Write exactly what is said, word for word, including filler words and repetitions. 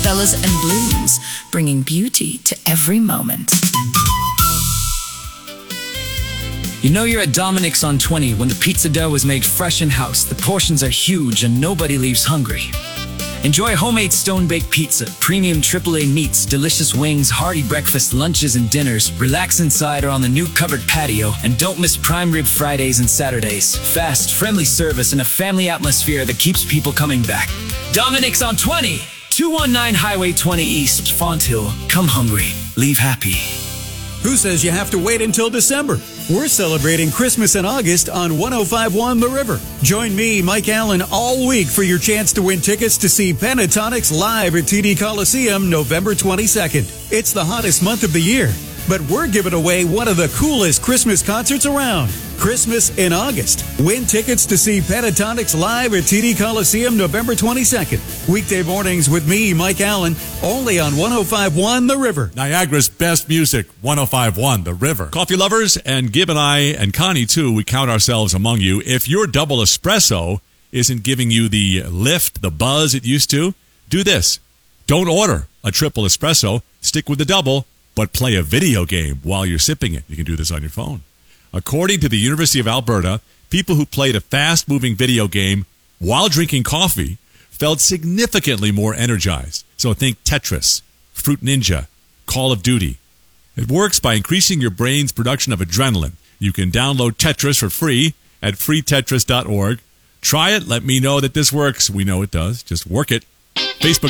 Fellas and Blues, bringing beauty to every moment. You know you're at Dominic's on twenty when the pizza dough is made fresh in-house, the portions are huge, and nobody leaves hungry. Enjoy homemade stone-baked pizza, premium triple A meats, delicious wings, hearty breakfast, lunches, and dinners. Relax inside or on the new covered patio, and don't miss prime rib Fridays and Saturdays. Fast, friendly service, and a family atmosphere that keeps people coming back. Dominic's on twenty, two one nine Highway twenty East, Fonthill. Come hungry, leave happy. Who says you have to wait until December? We're celebrating Christmas in August on one oh five point one The River. Join me, Mike Allen, all week for your chance to win tickets to see Pentatonix live at T D Coliseum November twenty-second. It's the hottest month of the year, but we're giving away one of the coolest Christmas concerts around. Christmas in August. Win tickets to see Pentatonix live at T D Coliseum November twenty-second. Weekday mornings with me, Mike Allen, only on one oh five point one The River. Niagara's best music, one oh five point one The River. Coffee lovers, and Gib and I, and Connie too, we count ourselves among you. If your double espresso isn't giving you the lift, the buzz it used to, do this. Don't order a triple espresso. Stick with the double, but play a video game while you're sipping it. You can do this on your phone. According to the University of Alberta, people who played a fast-moving video game while drinking coffee felt significantly more energized. So think Tetris, Fruit Ninja, Call of Duty. It works by increasing your brain's production of adrenaline. You can download Tetris for free at free tetris dot org. Try it. Let me know that this works. We know it does. Just work it. Facebook.